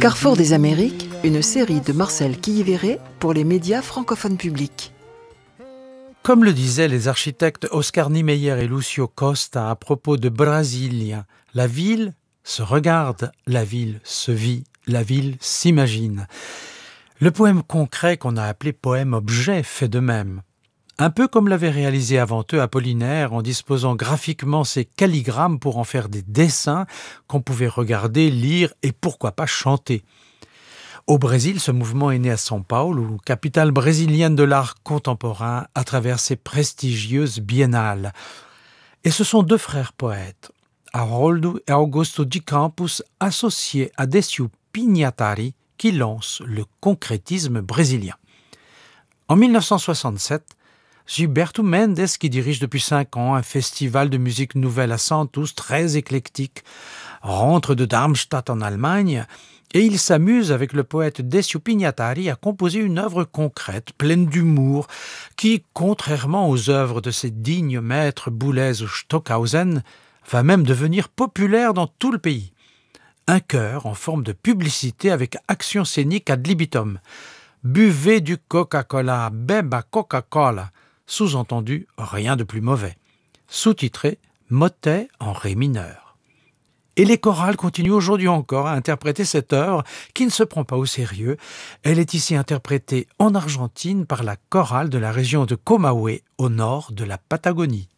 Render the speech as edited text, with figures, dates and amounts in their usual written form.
Carrefour des Amériques, une série de Marcel Quilliveré pour les médias francophones publics. Comme le disaient les architectes Oscar Niemeyer et Lucio Costa à propos de Brasilia, la ville se regarde, la ville se vit, la ville s'imagine. Le poème concret qu'on a appelé poème-objet fait de même. Un peu comme l'avait réalisé avant eux Apollinaire en disposant graphiquement ses calligrammes pour en faire des dessins qu'on pouvait regarder, lire et pourquoi pas chanter. Au Brésil, ce mouvement est né à São Paulo, capitale brésilienne de l'art contemporain, à travers ses prestigieuses biennales. Et ce sont deux frères poètes, Haroldo et Augusto de Campos, associés à Décio Pignatari, qui lancent le concrétisme brésilien. En 1967, Gilberto Mendes, qui dirige depuis 5 ans un festival de musique nouvelle à Santos, très éclectique, rentre de Darmstadt en Allemagne et il s'amuse avec le poète Décio Pignatari à composer une œuvre concrète, pleine d'humour, qui, contrairement aux œuvres de ses dignes maîtres Boulez ou Stockhausen, va même devenir populaire dans tout le pays. Un chœur en forme de publicité avec action scénique ad libitum. Buvez du Coca-Cola, beba Coca-Cola. Sous-entendu, rien de plus mauvais. Sous-titré, motet en ré mineur. Et les chorales continuent aujourd'hui encore à interpréter cette œuvre qui ne se prend pas au sérieux. Elle est ici interprétée en Argentine par la chorale de la région de Comahue, au nord de la Patagonie.